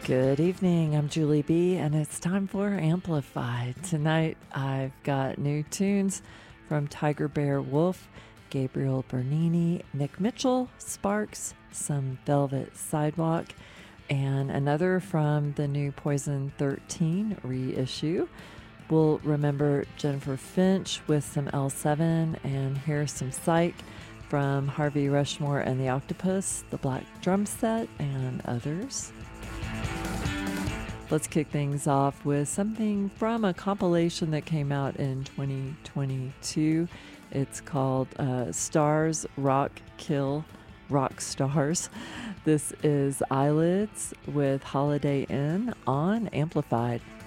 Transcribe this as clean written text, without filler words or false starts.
Good evening. I'm Julie B, and it's time for Amplified. Tonight, I've got new tunes from Tiger Bear Wolf, Gabriel Bernini, Nick Mitchell, Sparks, some Velvet Sidewalk, and another from the new Poison 13 reissue. We'll remember Jennifer Finch with some L7, and here's some Psych from Harvey Rushmore and the Octopus, the Black Drum Set, and others. Let's kick things off with something from a compilation that came out in 2022. It's called Stars Rock Kill Rock Stars. This is Eyelids with Holiday Inn on Amplified.